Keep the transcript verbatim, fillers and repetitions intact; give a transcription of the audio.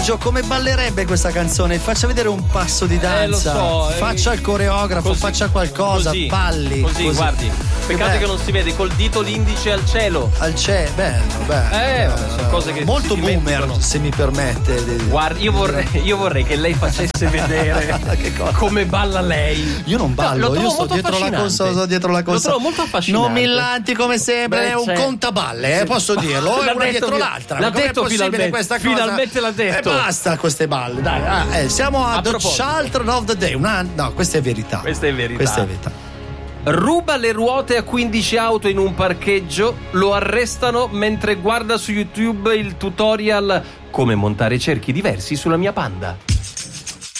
Gigio, come ballerebbe questa canzone? Faccia vedere un passo di danza. Eh, lo so. Faccia il coreografo, così, faccia qualcosa, così, balli. Così, così. guardi. Peccato Beh. che non si vede col dito l'indice al cielo. Al cielo, bello, bello. Eh, bello. cose che molto si boomer, dimenticano. se mi permette. Guardi, io vorrei, io vorrei che lei facesse vedere Che cosa? come balla lei. Io non ballo, No, lo io trovo sto molto dietro la affascinante. console, sto dietro la console. Lo trovo molto affascinante. Non millanti come sempre, Beh, è un c'è. contaballe, eh, posso dirlo, L'ha è una detto dietro fi- l'altra. l'ha Com'è detto possibile finalmente, questa cosa? finalmente l'ha detto. E basta queste balle, dai. Ah, eh, siamo a, A The proposito. Children of the Day. Una, no, questa è verità. Questa è verità. Questa è verità. Ruba le ruote a quindici auto in un parcheggio, lo arrestano mentre guarda su YouTube il tutorial come montare cerchi diversi sulla mia Panda.